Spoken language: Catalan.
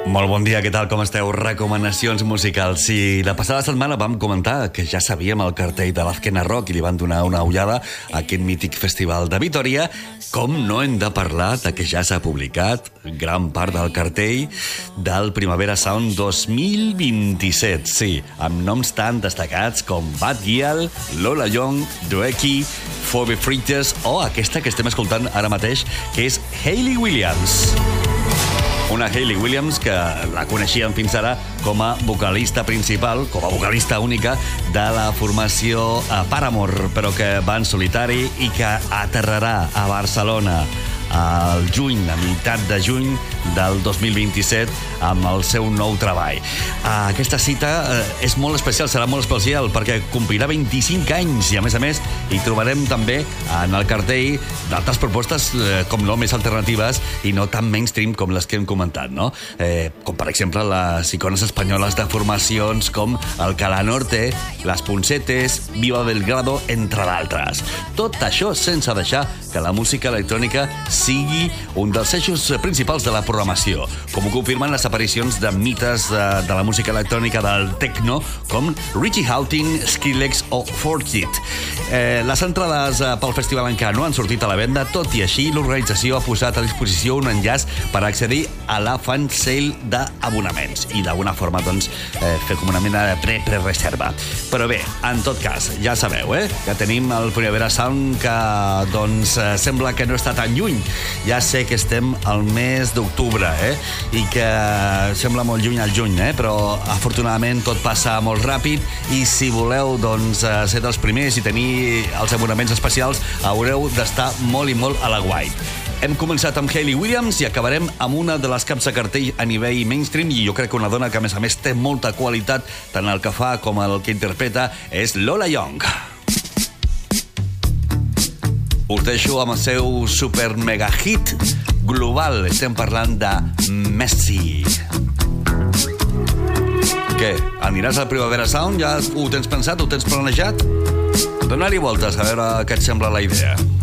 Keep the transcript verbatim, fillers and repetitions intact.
Molt bon dia, què tal, com esteu? Recomanacions musicals. Sí, la passada setmana vam comentar que ja sabíem el cartell de l'Azkena Rock i li van donar una ullada a aquest mític festival de Vitoria. Com no hem de parlar de que ja s'ha publicat gran part del cartell del Primavera Sound dos mil vint-i-set. Sí, amb noms tan destacats com Bad Gyal, Lola Young, Dweki, Phoebe Bridgers o aquesta que estem escoltant ara mateix, que és Hayley Williams. Una Hayley Williams que la coneixíem fins ara com a vocalista principal, com a vocalista única de la formació Paramore, però que va en solitari i que aterrarà a Barcelona al juny, a meitat de juny del dos mil vint-i-set, amb el seu nou treball. Aquesta cita és molt especial, serà molt especial, perquè complirà vint-i-cinc anys i, a més a més, hi trobarem també en el cartell d'altres propostes, com no, més alternatives i no tan mainstream com les que hem comentat, no? Eh, com, per exemple, les icones espanyoles de formacions com el Cala Norte, Les Punsetes, Viva Belgrado, entre d'altres. Tot això sense deixar que la música electrònica sigui un dels eixos principals de la programació, com ho confirmen les aparicions de mites de, de la música electrònica del techno, com Richie Houghton, Skrillex o Forkit. Eh, les entrades pel festival encara no han sortit a la venda, tot i així l'organització ha posat a disposició un enllaç per accedir a la fan sale d'abonaments i d'alguna forma doncs, eh, fer com una mena de pre-pre-reserva. Però bé, en tot cas, ja sabeu, eh, que tenim el Primavera Sound que doncs eh, sembla que no està tan lluny. Ja sé que estem al mes d'octubre, eh? I que sembla molt lluny al juny, eh? Però afortunadament tot passa molt ràpid i si voleu doncs, ser dels primers i tenir els abonaments especials haureu d'estar molt i molt a la guai. Hem començat amb Hayley Williams i acabarem amb una de les caps de cartell a nivell mainstream i jo crec que una dona que a més a més té molta qualitat tant el que fa com el que interpreta és Lola Young. Us deixo amb el seu super mega hit global. Estem parlant de Messi. Què? Aniràs al Primavera Sound? Ja ho tens pensat? Ho tens planejat? Dona-li voltes a veure què et sembla la idea.